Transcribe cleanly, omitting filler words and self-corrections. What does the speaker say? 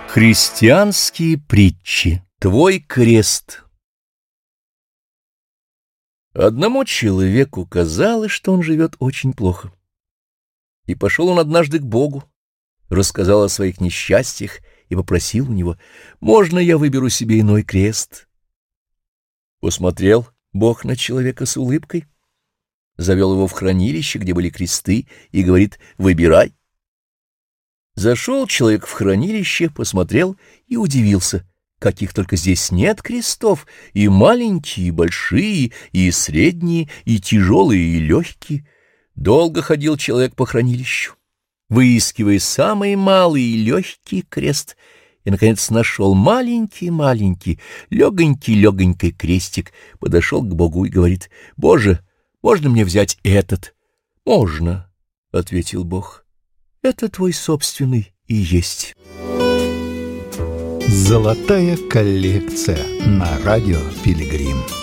Христианские притчи. Твой крест. Одному человеку казалось, что он живет очень плохо. И пошел он однажды к Богу, рассказал о своих несчастьях и попросил у него: «Можно я выберу себе иной крест?» Посмотрел Бог на человека с улыбкой, завел его в хранилище, где были кресты, и говорит: «Выбирай». Зашел человек в хранилище, посмотрел и удивился, каких только здесь нет крестов, и маленькие, и большие, и средние, и тяжелые, и легкие. Долго ходил человек по хранилищу, выискивая самый малый и легкий крест, и, наконец, нашел маленький-маленький, легонький-легонький крестик, подошел к Богу и говорит: «Боже, можно мне взять этот?» «Можно», — ответил Бог. «Это твой собственный и есть». Золотая коллекция на радио Пилигрим.